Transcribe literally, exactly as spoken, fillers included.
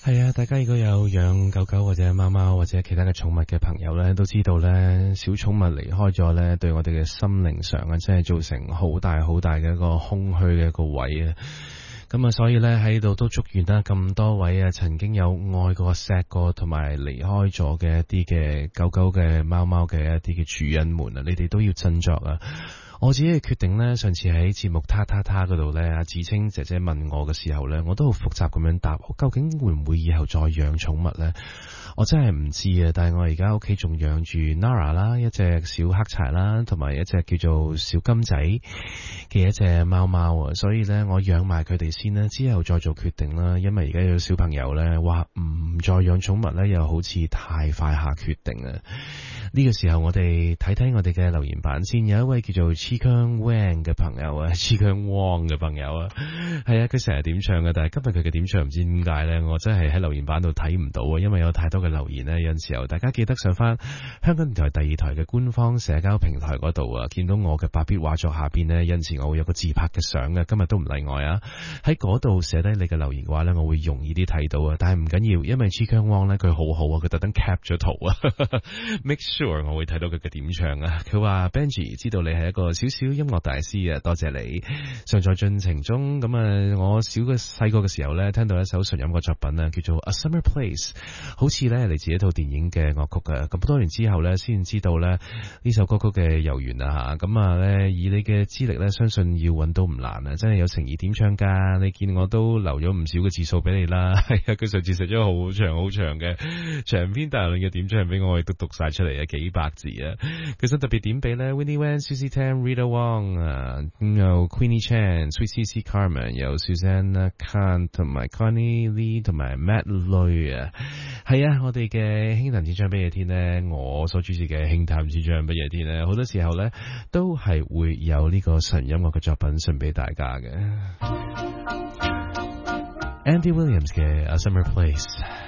係啊，大家如果有養狗狗或者貓貓或者其他嘅寵物嘅朋友咧，都知道咧，小寵物離開咗咧，對我哋嘅心靈上啊，真係造成好大好大嘅一個空虛嘅一個位啊。咁啊，所以咧喺度都祝願啦，咁多位啊曾經有愛過、錫過同埋離開咗嘅一啲嘅狗狗嘅貓貓嘅一啲嘅主人們啊，你哋都要振作啊！我自己嘅決定呢，上次喺節目他他他嗰度呢，阿芷菁姐姐問我嘅時候呢，我都好複雜咁樣答，我究竟會唔會以後再養寵物呢？我真係唔知啊，但係我而家屋企仲養住 Nara 啦，一隻小黑柴啦，同埋一隻叫做小金仔嘅一隻貓貓啊，所以呢，我養埋佢哋先啦，之後再做決定啦。因為而家有小朋友呢，話唔再養寵物呢，又好似太快下決定啊。呢個時候我哋睇睇我哋嘅留言板先，有一位叫做 Chikang Wang 嘅朋友啊 Chikang Wang 嘅朋友啊，係啊，佢成日點唱嘅，但係今日佢嘅點唱唔知點解呢，我真係喺留言板度睇唔到啊，因為有太多嘅留言呢。有陣時候大家記得上翻香港電台第二台嘅官方社交平台嗰度啊，見到我嘅白筆畫作下邊呢，有陣時我會有個自拍嘅相嘅，今日都唔例外啊。喺嗰度寫低你嘅留言嘅話呢，我會容易啲睇到啊，但係唔緊要，因為 Chikang Wang 呢，佢好好啊，佢特登 cap 咗圖啊make sure 我會睇到佢嘅點唱啊。佢話 Benji 知道你係一個小小音樂大師啊，多謝你。尚在進程中，咁啊，我小嘅細個嘅時候呢，聽到一首純音樂作品啊，叫做 A Summer Place， 好似呢嚟自一套電影嘅樂曲啊。咁多年之後呢，先知道呢呢首歌曲嘅由緣啊吓。咁啊呢，以你嘅資歷呢，相信要揾都唔難啊，真係有誠意點唱噶。你見我都留咗唔少嘅字數俾你啦，係啊，佢上次食咗好長好長嘅長篇大論嘅點唱俾我，亦都讀晒出嚟啊，幾百字啊。佢想特別點俾呢 Winnie Wan、Susie Tam、Rita Wong 啊，有 Queenie Chan、Sweet C C Carmen， 有 Susanna Khan 同埋 Connie Lee 同埋 Matt Lui 啊。係啊，我哋嘅輕談淺唱不夜天呢，我所主持嘅輕談淺唱不夜天呢，好多時候呢都係會有呢個純音樂嘅作品送俾大家嘅。Andy Williams 嘅 A Summer Place。